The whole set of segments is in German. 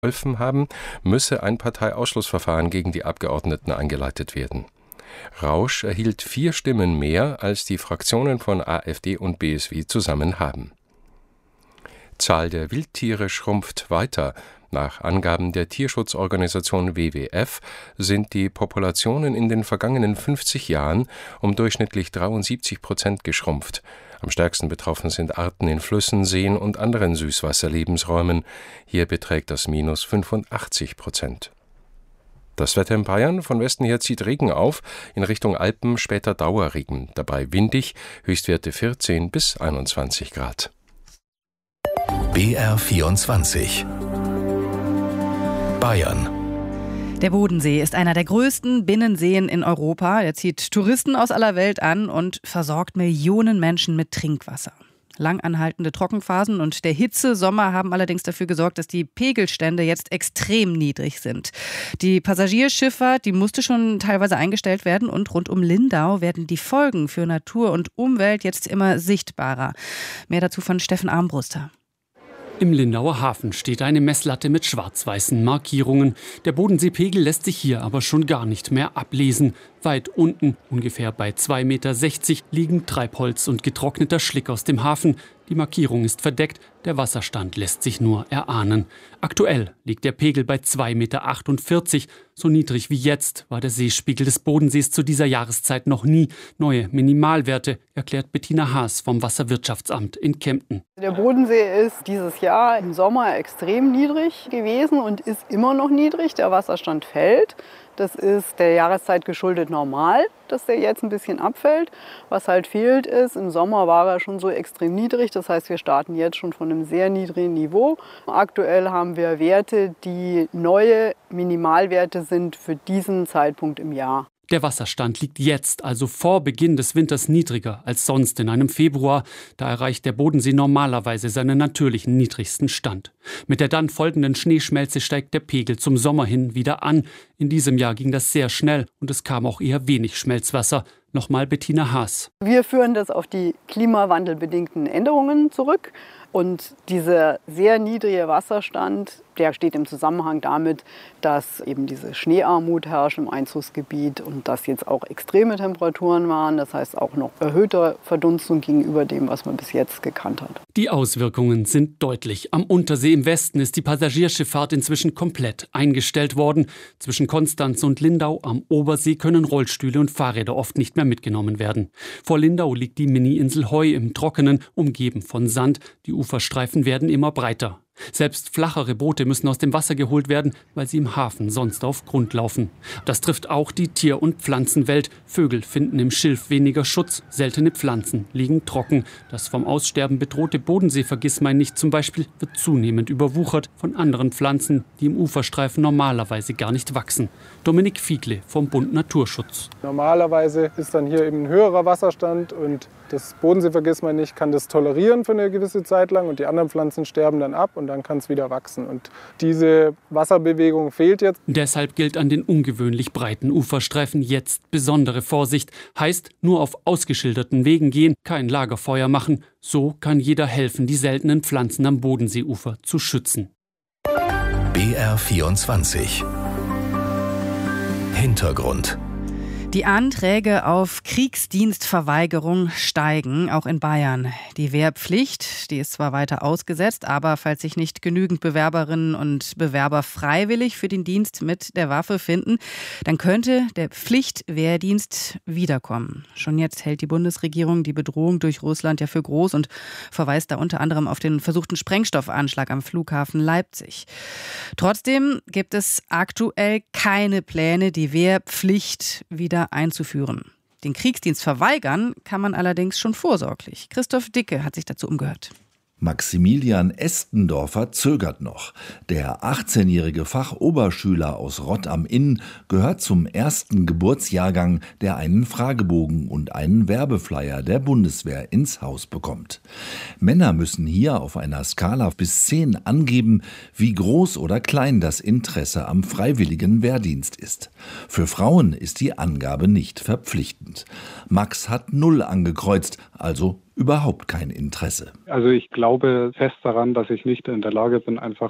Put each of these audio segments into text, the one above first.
geholfen haben, müsse ein Parteiausschlussverfahren gegen die Abgeordneten eingeleitet werden. Rausch erhielt 4 Stimmen mehr, als die Fraktionen von AfD und BSW zusammen haben. Zahl der Wildtiere schrumpft weiter. Nach Angaben der Tierschutzorganisation WWF sind die Populationen in den vergangenen 50 Jahren um durchschnittlich 73% geschrumpft. Am stärksten betroffen sind Arten in Flüssen, Seen und anderen Süßwasserlebensräumen. Hier beträgt das Minus 85%. Das Wetter in Bayern: von Westen her zieht Regen auf, in Richtung Alpen später Dauerregen, dabei windig, Höchstwerte 14 bis 21 Grad. BR24 Bayern. Der Bodensee ist einer der größten Binnenseen in Europa. Er zieht Touristen aus aller Welt an und versorgt Millionen Menschen mit Trinkwasser. Langanhaltende Trockenphasen und der Hitzesommer haben allerdings dafür gesorgt, dass die Pegelstände jetzt extrem niedrig sind. Die Passagierschifffahrt, die musste schon teilweise eingestellt werden, und rund um Lindau werden die Folgen für Natur und Umwelt jetzt immer sichtbarer. Mehr dazu von Steffen Armbruster. Im Lindauer Hafen steht eine Messlatte mit schwarz-weißen Markierungen. Der Bodenseepegel lässt sich hier aber schon gar nicht mehr ablesen. Weit unten, ungefähr bei 2,60 Meter, liegen Treibholz und getrockneter Schlick aus dem Hafen. Die Markierung ist verdeckt, der Wasserstand lässt sich nur erahnen. Aktuell liegt der Pegel bei 2,48 Meter. So niedrig wie jetzt war der Seespiegel des Bodensees zu dieser Jahreszeit noch nie. Neue Minimalwerte, erklärt Bettina Haas vom Wasserwirtschaftsamt in Kempten. Der Bodensee ist dieses Jahr im Sommer extrem niedrig gewesen und ist immer noch niedrig. Der Wasserstand fällt. Das ist der Jahreszeit geschuldet normal, dass der jetzt ein bisschen abfällt. Was halt fehlt ist, im Sommer war er schon so extrem niedrig. Das heißt, wir starten jetzt schon von einem sehr niedrigen Niveau. Aktuell haben wir Werte, die neue Minimalwerte sind für diesen Zeitpunkt im Jahr. Der Wasserstand liegt jetzt, also vor Beginn des Winters, niedriger als sonst in einem Februar. Da erreicht der Bodensee normalerweise seinen natürlichen niedrigsten Stand. Mit der dann folgenden Schneeschmelze steigt der Pegel zum Sommer hin wieder an. In diesem Jahr ging das sehr schnell und es kam auch eher wenig Schmelzwasser. Nochmal Bettina Haas. Wir führen das auf die klimawandelbedingten Änderungen zurück. Und dieser sehr niedrige Wasserstand, der steht im Zusammenhang damit, dass eben diese Schneearmut herrscht im Einzugsgebiet und dass jetzt auch extreme Temperaturen waren. Das heißt auch noch erhöhte Verdunstung gegenüber dem, was man bis jetzt gekannt hat. Die Auswirkungen sind deutlich. Am Untersee im Westen ist die Passagierschifffahrt inzwischen komplett eingestellt worden. Zwischen Konstanz und Lindau am Obersee können Rollstühle und Fahrräder oft nicht mehr mitgenommen werden. Vor Lindau liegt die Mini-Insel Heu im Trockenen, umgeben von Sand. Die Uferstreifen werden immer breiter. Selbst flachere Boote müssen aus dem Wasser geholt werden, weil sie im Hafen sonst auf Grund laufen. Das trifft auch die Tier- und Pflanzenwelt. Vögel finden im Schilf weniger Schutz, seltene Pflanzen liegen trocken. Das vom Aussterben bedrohte Bodenseevergissmeinnicht zum Beispiel wird zunehmend überwuchert von anderen Pflanzen, die im Uferstreifen normalerweise gar nicht wachsen. Dominik Fiedle vom Bund Naturschutz. Normalerweise ist dann hier eben ein höherer Wasserstand und das Bodenseevergissmeinnicht kann das tolerieren für eine gewisse Zeit lang und die anderen Pflanzen sterben dann ab und dann kann es wieder wachsen. Und diese Wasserbewegung fehlt jetzt. Deshalb gilt an den ungewöhnlich breiten Uferstreifen jetzt besondere Vorsicht. Heißt, nur auf ausgeschilderten Wegen gehen, kein Lagerfeuer machen. So kann jeder helfen, die seltenen Pflanzen am Bodenseeufer zu schützen. BR24 Hintergrund. Die Anträge auf Kriegsdienstverweigerung steigen, auch in Bayern. Die Wehrpflicht, die ist zwar weiter ausgesetzt, aber falls sich nicht genügend Bewerberinnen und Bewerber freiwillig für den Dienst mit der Waffe finden, dann könnte der Pflichtwehrdienst wiederkommen. Schon jetzt hält die Bundesregierung die Bedrohung durch Russland ja für groß und verweist da unter anderem auf den versuchten Sprengstoffanschlag am Flughafen Leipzig. Trotzdem gibt es aktuell keine Pläne, die Wehrpflicht wieder einzuführen. Den Kriegsdienst verweigern kann man allerdings schon vorsorglich. Christoph Dicke hat sich dazu umgehört. Maximilian Estendorfer zögert noch. Der 18-jährige Fachoberschüler aus Rott am Inn gehört zum ersten Geburtsjahrgang, der einen Fragebogen und einen Werbeflyer der Bundeswehr ins Haus bekommt. Männer müssen hier auf einer Skala bis 10 angeben, wie groß oder klein das Interesse am freiwilligen Wehrdienst ist. Für Frauen ist die Angabe nicht verpflichtend. Max hat 0 angekreuzt, also überhaupt kein Interesse. Also ich glaube fest daran, dass ich nicht in der Lage bin, einfach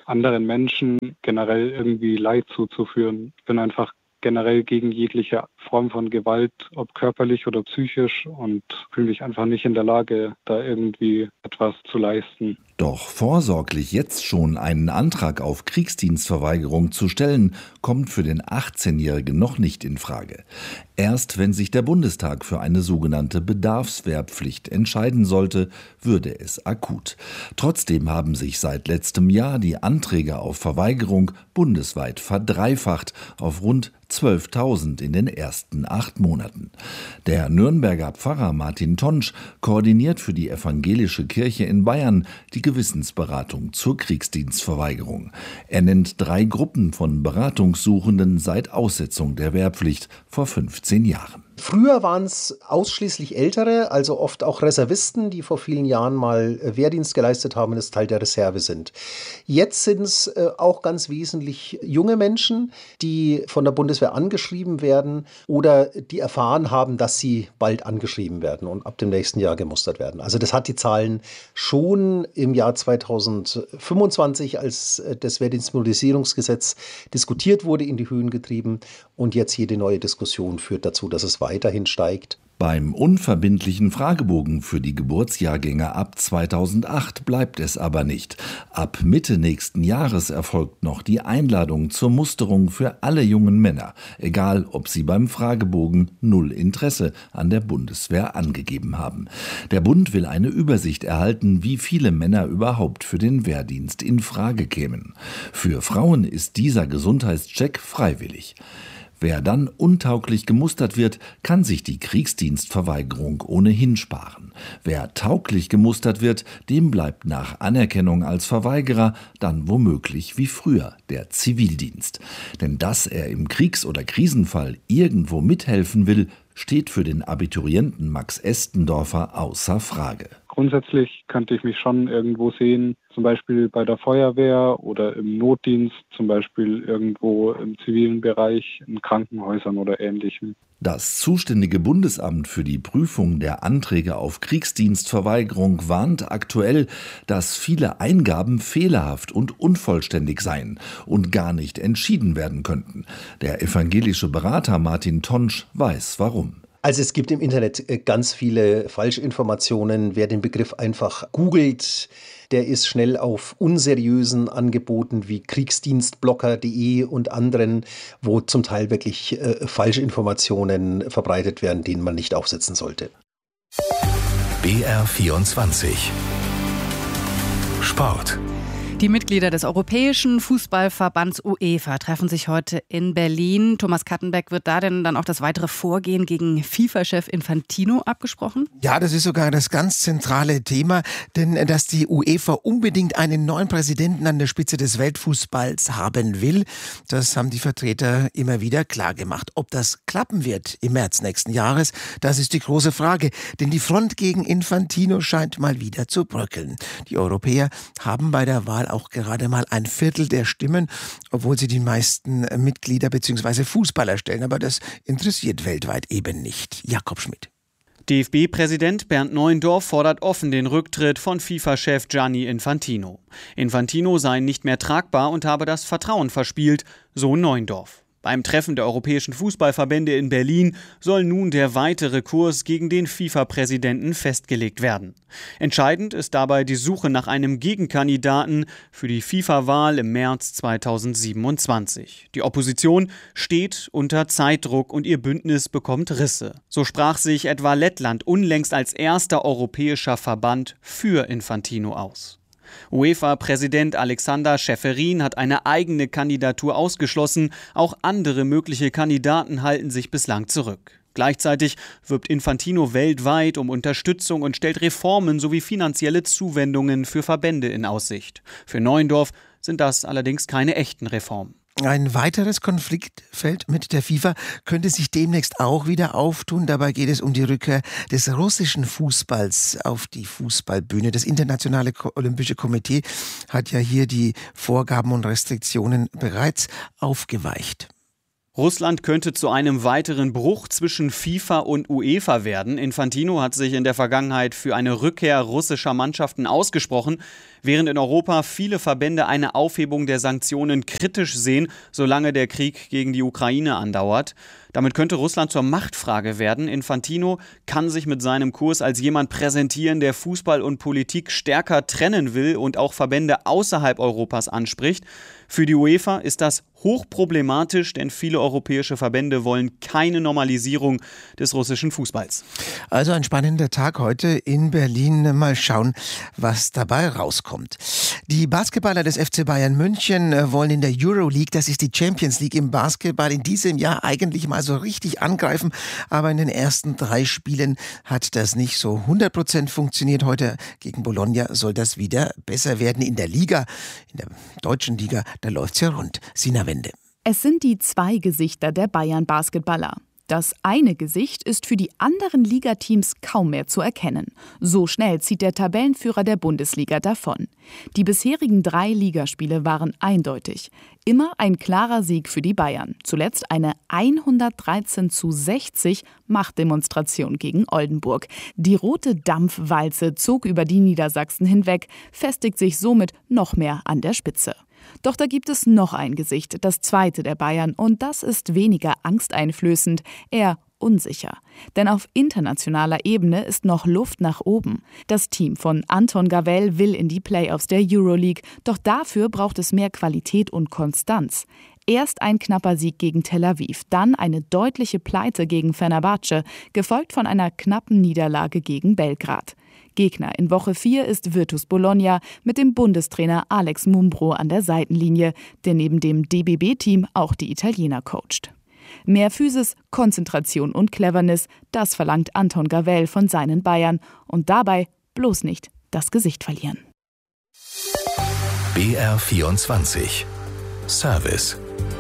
anderen Menschen generell irgendwie Leid zuzuführen. Ich bin einfach generell gegen jegliche Form von Gewalt, ob körperlich oder psychisch, und fühle mich einfach nicht in der Lage, da irgendwie etwas zu leisten. Doch vorsorglich jetzt schon einen Antrag auf Kriegsdienstverweigerung zu stellen, kommt für den 18-Jährigen noch nicht in Frage. Erst wenn sich der Bundestag für eine sogenannte Bedarfswehrpflicht entscheiden sollte, würde es akut. Trotzdem haben sich seit letztem Jahr die Anträge auf Verweigerung bundesweit verdreifacht auf rund 12.000 in den ersten 8 Monaten. Der Nürnberger Pfarrer Martin Tonsch koordiniert für die evangelische Kirche in Bayern die Gewissensberatung zur Kriegsdienstverweigerung. Er nennt 3 Gruppen von Beratungssuchenden seit Aussetzung der Wehrpflicht vor 15 Jahren. Früher waren es ausschließlich Ältere, also oft auch Reservisten, die vor vielen Jahren mal Wehrdienst geleistet haben und das Teil der Reserve sind. Jetzt sind es auch ganz wesentlich junge Menschen, die von der Bundeswehr angeschrieben werden oder die erfahren haben, dass sie bald angeschrieben werden und ab dem nächsten Jahr gemustert werden. Also das hat die Zahlen schon im Jahr 2025, als das Wehrdienstmobilisierungsgesetz diskutiert wurde, in die Höhen getrieben, und jetzt jede neue Diskussion führt dazu, dass es weiterhin steigt. Beim unverbindlichen Fragebogen für die Geburtsjahrgänge ab 2008 bleibt es aber nicht. Ab Mitte nächsten Jahres erfolgt noch die Einladung zur Musterung für alle jungen Männer, egal ob sie beim Fragebogen 0 Interesse an der Bundeswehr angegeben haben. Der Bund will eine Übersicht erhalten, wie viele Männer überhaupt für den Wehrdienst in Frage kämen. Für Frauen ist dieser Gesundheitscheck freiwillig. Wer dann untauglich gemustert wird, kann sich die Kriegsdienstverweigerung ohnehin sparen. Wer tauglich gemustert wird, dem bleibt nach Anerkennung als Verweigerer dann womöglich wie früher der Zivildienst. Denn dass er im Kriegs- oder Krisenfall irgendwo mithelfen will, steht für den Abiturienten Max Estendorfer außer Frage. Grundsätzlich könnte ich mich schon irgendwo sehen, zum Beispiel bei der Feuerwehr oder im Notdienst, zum Beispiel irgendwo im zivilen Bereich, in Krankenhäusern oder Ähnlichem. Das zuständige Bundesamt für die Prüfung der Anträge auf Kriegsdienstverweigerung warnt aktuell, dass viele Eingaben fehlerhaft und unvollständig seien und gar nicht entschieden werden könnten. Der evangelische Berater Martin Tonsch weiß warum. Also es gibt im Internet ganz viele Falschinformationen. Wer den Begriff einfach googelt, der ist schnell auf unseriösen Angeboten wie kriegsdienstblocker.de und anderen, wo zum Teil wirklich Falschinformationen verbreitet werden, denen man nicht aufsitzen sollte. BR24 Sport. Die Mitglieder des Europäischen Fußballverbands UEFA treffen sich heute in Berlin. Thomas Kattenbeck, wird da denn dann auch das weitere Vorgehen gegen FIFA-Chef Infantino abgesprochen? Ja, das ist sogar das ganz zentrale Thema, denn dass die UEFA unbedingt einen neuen Präsidenten an der Spitze des Weltfußballs haben will, das haben die Vertreter immer wieder klargemacht. Ob das klappen wird im März nächsten Jahres, das ist die große Frage, denn die Front gegen Infantino scheint mal wieder zu bröckeln. Die Europäer haben bei der Wahl auch gerade mal 1/4 der Stimmen, obwohl sie die meisten Mitglieder bzw. Fußballer stellen. Aber das interessiert weltweit eben nicht. Jakob Schmidt. DFB-Präsident Bernd Neuendorf fordert offen den Rücktritt von FIFA-Chef Gianni Infantino. Infantino sei nicht mehr tragbar und habe das Vertrauen verspielt, so Neuendorf. Beim Treffen der europäischen Fußballverbände in Berlin soll nun der weitere Kurs gegen den FIFA-Präsidenten festgelegt werden. Entscheidend ist dabei die Suche nach einem Gegenkandidaten für die FIFA-Wahl im März 2027. Die Opposition steht unter Zeitdruck und ihr Bündnis bekommt Risse. So sprach sich etwa Lettland unlängst als erster europäischer Verband für Infantino aus. UEFA-Präsident Alexander Schäferin hat eine eigene Kandidatur ausgeschlossen. Auch andere mögliche Kandidaten halten sich bislang zurück. Gleichzeitig wirbt Infantino weltweit um Unterstützung und stellt Reformen sowie finanzielle Zuwendungen für Verbände in Aussicht. Für Neuendorf sind das allerdings keine echten Reformen. Ein weiteres Konfliktfeld mit der FIFA könnte sich demnächst auch wieder auftun. Dabei geht es um die Rückkehr des russischen Fußballs auf die Fußballbühne. Das Internationale Olympische Komitee hat ja hier die Vorgaben und Restriktionen bereits aufgeweicht. Russland könnte zu einem weiteren Bruch zwischen FIFA und UEFA werden. Infantino hat sich in der Vergangenheit für eine Rückkehr russischer Mannschaften ausgesprochen. Während in Europa viele Verbände eine Aufhebung der Sanktionen kritisch sehen, solange der Krieg gegen die Ukraine andauert. Damit könnte Russland zur Machtfrage werden. Infantino kann sich mit seinem Kurs als jemand präsentieren, der Fußball und Politik stärker trennen will und auch Verbände außerhalb Europas anspricht. Für die UEFA ist das hochproblematisch, denn viele europäische Verbände wollen keine Normalisierung des russischen Fußballs. Also ein spannender Tag heute in Berlin. Mal schauen, was dabei rauskommt. Die Basketballer des FC Bayern München wollen in der Euroleague, das ist die Champions League im Basketball, in diesem Jahr eigentlich mal so richtig angreifen. Aber in den ersten 3 Spielen hat das nicht so 100% funktioniert. Heute gegen Bologna soll das wieder besser werden. In der Liga, in der deutschen Liga, da läuft's ja rund. Sina Wende. Es sind die 2 Gesichter der Bayern-Basketballer. Das eine Gesicht ist für die anderen Ligateams kaum mehr zu erkennen. So schnell zieht der Tabellenführer der Bundesliga davon. Die bisherigen 3 Ligaspiele waren eindeutig. Immer ein klarer Sieg für die Bayern. Zuletzt eine 113:60 Machtdemonstration gegen Oldenburg. Die rote Dampfwalze zog über die Niedersachsen hinweg, festigt sich somit noch mehr an der Spitze. Doch da gibt es noch ein Gesicht, das zweite der Bayern, und das ist weniger angsteinflößend, eher unsicher. Denn auf internationaler Ebene ist noch Luft nach oben. Das Team von Anton Gavell will in die Playoffs der Euroleague, doch dafür braucht es mehr Qualität und Konstanz. Erst ein knapper Sieg gegen Tel Aviv, dann eine deutliche Pleite gegen Fenerbahce, gefolgt von einer knappen Niederlage gegen Belgrad. Gegner in Woche 4 ist Virtus Bologna mit dem Bundestrainer Alex Mumbro an der Seitenlinie, der neben dem DBB-Team auch die Italiener coacht. Mehr Physis, Konzentration und Cleverness, das verlangt Anton Gavell von seinen Bayern. Und dabei bloß nicht das Gesicht verlieren. BR24 Service.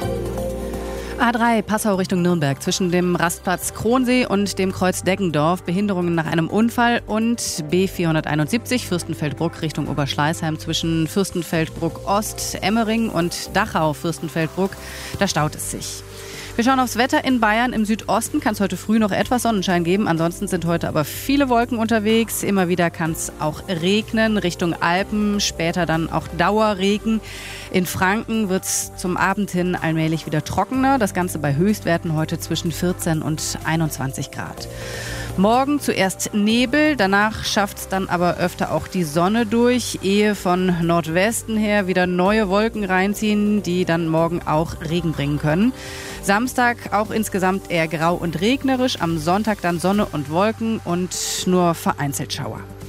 A3 Passau Richtung Nürnberg zwischen dem Rastplatz Kronsee und dem Kreuz Deggendorf. Behinderungen nach einem Unfall. Und B471 Fürstenfeldbruck Richtung Oberschleißheim zwischen Fürstenfeldbruck Ost, Emmering und Dachau Fürstenfeldbruck. Da staut es sich. Wir schauen aufs Wetter in Bayern. Im Südosten kann es heute früh noch etwas Sonnenschein geben. Ansonsten sind heute aber viele Wolken unterwegs. Immer wieder kann es auch regnen Richtung Alpen, später dann auch Dauerregen. In Franken wird es zum Abend hin allmählich wieder trockener. Das Ganze bei Höchstwerten heute zwischen 14 und 21 Grad. Morgen zuerst Nebel, danach schafft es dann aber öfter auch die Sonne durch, ehe von Nordwesten her wieder neue Wolken reinziehen, die dann morgen auch Regen bringen können. Samstag auch insgesamt eher grau und regnerisch, am Sonntag dann Sonne und Wolken und nur vereinzelt Schauer.